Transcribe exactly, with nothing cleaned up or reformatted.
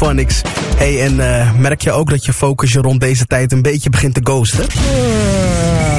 Phonics. Hey, en uh, merk je ook dat je focus je rond deze tijd een beetje begint te ghosten?